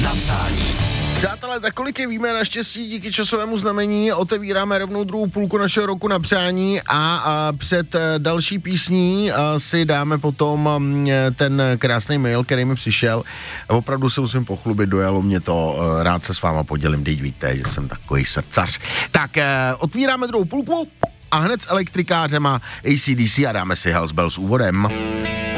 na přání. Přátelé, tak kolik je víme, naštěstí díky časovému znamení otevíráme rovnou druhou půlku našeho roku na přání a před další písní si dáme potom ten krásný mail, který mi přišel. Opravdu se musím pochlubit, dojalo mě to, rád se s váma podělím, teď víte, že jsem takový srdcař. Tak otvíráme druhou půlku a hned s elektrikářem a AC/DC a dáme si Hells Bells úvodem.